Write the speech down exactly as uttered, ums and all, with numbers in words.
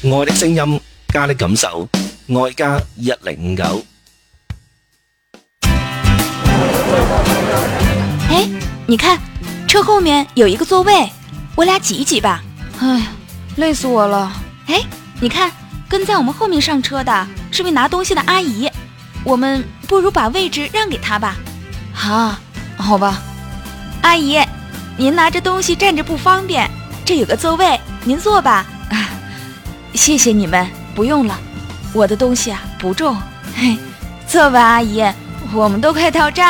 愛的聲音，家的感受，愛家一零五九。 哎，你看，車後面有一個座位，我倆擠一擠吧。 哎，累死我了。 哎，你看，跟在我們後面上車的是位拿東西的阿姨，我們不如把位置讓給她吧。 啊，好吧。 阿姨，您拿着東西站着不方便，這有個座位，您坐吧。 啊，謝謝你們，不用了，我的東西啊不重。 嘿，坐吧，阿姨，我們都快到站